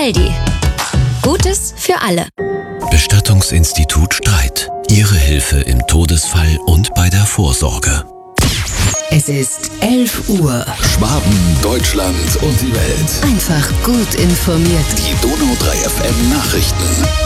Aldi. Gutes für alle. Bestattungsinstitut Streit. Ihre Hilfe im Todesfall und bei der Vorsorge. Es ist 11 Uhr. Schwaben, Deutschland und die Welt. Einfach gut informiert. Die Donau 3 FM Nachrichten.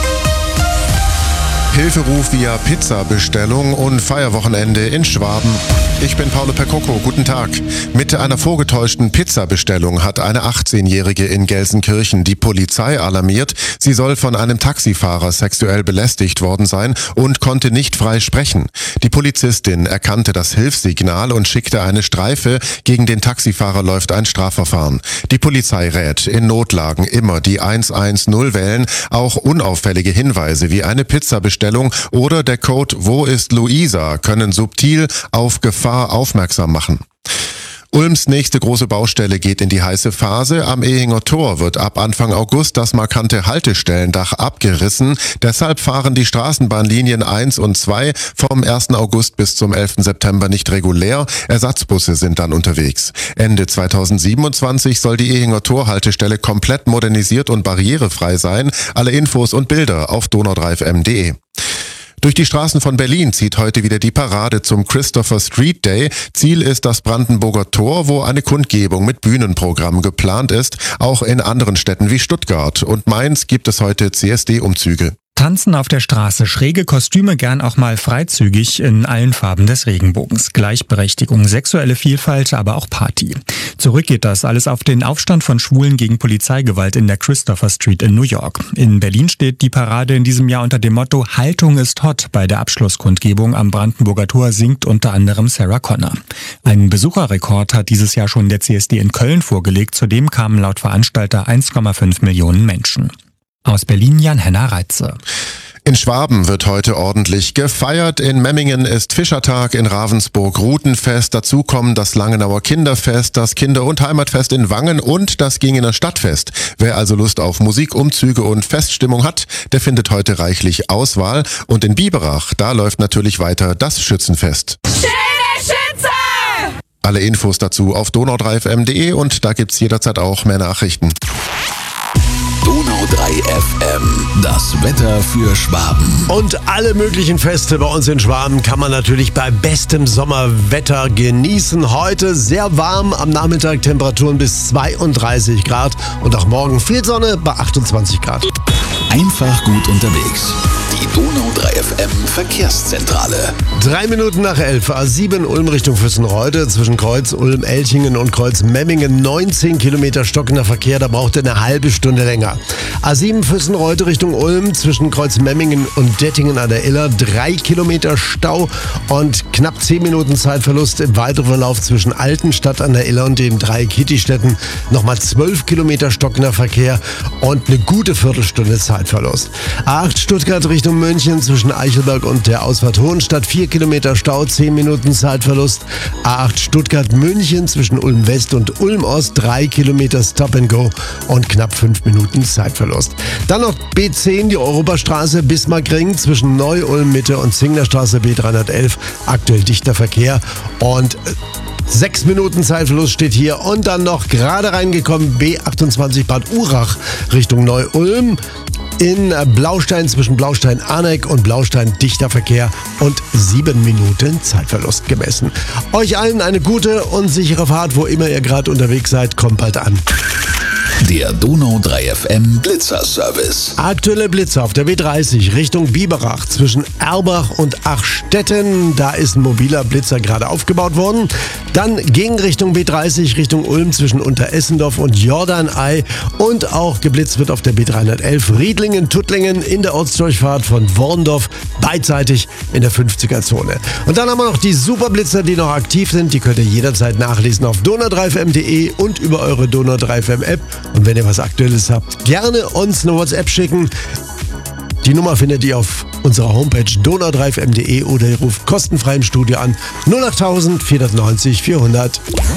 Hilferuf via Pizza-Bestellung und Feierwochenende in Schwaben. Ich bin Paolo Percocco, guten Tag. Mit einer vorgetäuschten Pizza-Bestellung hat eine 18-Jährige in Gelsenkirchen die Polizei alarmiert. Sie soll von einem Taxifahrer sexuell belästigt worden sein und konnte nicht frei sprechen. Die Polizistin erkannte das Hilfssignal und schickte eine Streife. Gegen den Taxifahrer läuft ein Strafverfahren. Die Polizei rät, in Notlagen immer die 110 wählen. Auch unauffällige Hinweise wie eine Pizza-Bestellung oder der Code "Wo ist Luisa" können subtil auf Gefahr aufmerksam machen. Ulms nächste große Baustelle geht in die heiße Phase. Am Ehinger Tor wird ab Anfang August das markante Haltestellendach abgerissen. Deshalb fahren die Straßenbahnlinien 1 und 2 vom 1. August bis zum 11. September nicht regulär. Ersatzbusse sind dann unterwegs. Ende 2027 soll die Ehinger Tor-Haltestelle komplett modernisiert und barrierefrei sein. Alle Infos und Bilder auf donau3fm.de. Durch die Straßen von Berlin zieht heute wieder die Parade zum Christopher Street Day. Ziel ist das Brandenburger Tor, wo eine Kundgebung mit Bühnenprogramm geplant ist. Auch in anderen Städten wie Stuttgart und Mainz gibt es heute CSD-Umzüge. Tanzen auf der Straße, schräge Kostüme, gern auch mal freizügig in allen Farben des Regenbogens. Gleichberechtigung, sexuelle Vielfalt, aber auch Party. Zurück geht das alles auf den Aufstand von Schwulen gegen Polizeigewalt in der Christopher Street in New York. In Berlin steht die Parade in diesem Jahr unter dem Motto "Haltung ist hot". Bei der Abschlusskundgebung am Brandenburger Tor singt unter anderem Sarah Connor. Einen Besucherrekord hat dieses Jahr schon der CSD in Köln vorgelegt. Zudem kamen laut Veranstalter 1,5 Millionen Menschen. Aus Berlin Jan-Henner Reitze. In Schwaben wird heute ordentlich gefeiert. In Memmingen ist Fischertag, in Ravensburg Rutenfest. Dazu kommen das Langenauer Kinderfest, das Kinder- und Heimatfest in Wangen und das Gingener Stadtfest. Wer also Lust auf Musik, Umzüge und Feststimmung hat, der findet heute reichlich Auswahl. Und in Biberach, da läuft natürlich weiter das Schützenfest. Schöne Schütze! Alle Infos dazu auf donau3fm.de und da gibt's jederzeit auch mehr Nachrichten. Donau 3 FM, das Wetter für Schwaben. Und alle möglichen Feste bei uns in Schwaben kann man natürlich bei bestem Sommerwetter genießen. Heute sehr warm, am Nachmittag Temperaturen bis 32 Grad und auch morgen viel Sonne bei 28 Grad. Einfach gut unterwegs. Die Donau 3 FM Verkehrszentrale. 3 Minuten nach 11, A7 Ulm Richtung Füssenreude, zwischen Kreuz Ulm-Elchingen und Kreuz Memmingen 19 Kilometer stockender Verkehr, da braucht ihr eine halbe Stunde länger. A7 Füssenreude Richtung Ulm, zwischen Kreuz Memmingen und Dettingen an der Iller 3 Kilometer Stau und knapp 10 Minuten Zeitverlust im weiteren Verlauf zwischen Altenstadt an der Iller und den 3 Kittistädten. Nochmal 12 Kilometer stockender Verkehr und eine gute Viertelstunde Zeitverlust. A8 Stuttgart Richtung München, zwischen Eichelberg und der Ausfahrt Hohenstadt 4 Kilometer Stau, 10 Minuten Zeitverlust. A8 Stuttgart-München zwischen Ulm West und Ulm Ost 3 Kilometer Stop and Go und knapp 5 Minuten Zeitverlust. Dann noch B10, die Europastraße Bismarckring zwischen Neu-Ulm Mitte und Zinglerstraße B311. Aktuell dichter Verkehr und 6 Minuten Zeitverlust steht hier. Und dann noch gerade reingekommen B28 Bad Urach Richtung Neu-Ulm. In Blaustein zwischen Blaustein-Arneck und Blaustein dichter Verkehr und 7 Minuten Zeitverlust gemessen. Euch allen eine gute und sichere Fahrt, wo immer ihr gerade unterwegs seid. Kommt bald an. Der Donau 3 FM Blitzerservice. Aktuelle Blitzer auf der B30 Richtung Biberach zwischen Erbach und Achstetten. Da ist ein mobiler Blitzer gerade aufgebaut worden. Dann gegen Richtung B30 Richtung Ulm zwischen Unteressendorf und Jordanei. Und auch geblitzt wird auf der B311 Riedlingen-Tuttlingen in der Ortsdurchfahrt von Worndorf, beidseitig in der 50er-Zone. Und dann haben wir noch die Superblitzer, die noch aktiv sind. Die könnt ihr jederzeit nachlesen auf donau3fm.de und über eure Donau 3 FM App. Und wenn ihr was Aktuelles habt, gerne uns eine WhatsApp schicken. Die Nummer findet ihr auf unserer Homepage donau3fm.de oder ihr ruft kostenfrei im Studio an 08000 490 400.